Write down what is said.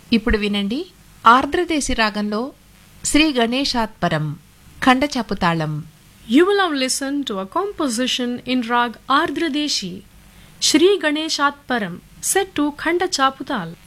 ఇప్పుడు వినండి ఆర్ద్రదేశి రాగంలో శ్రీ గణేశాత్పరం ఖండచాపు తాళం. You will now listen to a composition in Rag Ardra Deshi, Shri Ganeshat Param, set to Khanda Chaputal.